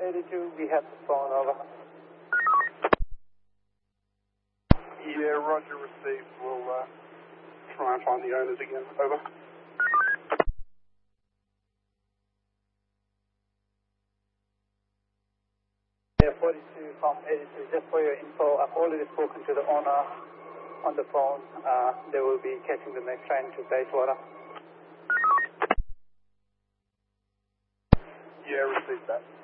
82, we have the phone, over. Yeah, roger, received. We'll try and find the owners again, over. Yeah, 42 from 82, just for your info, I've already spoken to the owner on the phone. They will be catching the next train to Bayswater. Yeah, received that.